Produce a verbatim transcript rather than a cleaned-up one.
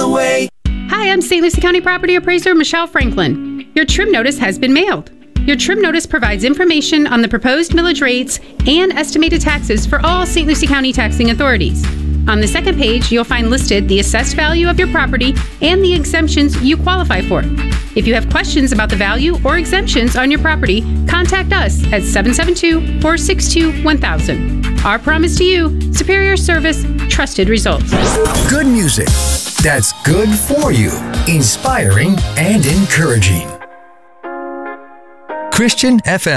away. Hi, I'm Saint Lucie County Property Appraiser Michelle Franklin. Your trim notice has been mailed. Your trim notice provides information on the proposed millage rates and estimated taxes for all Saint Lucie County taxing authorities. On the second page, you'll find listed the assessed value of your property and the exemptions you qualify for. If you have questions about the value or exemptions on your property, contact us at seven seven two, four six two, one thousand. Our promise to you, superior service, trusted results. Good music that's good for you, inspiring and encouraging. Christian F M.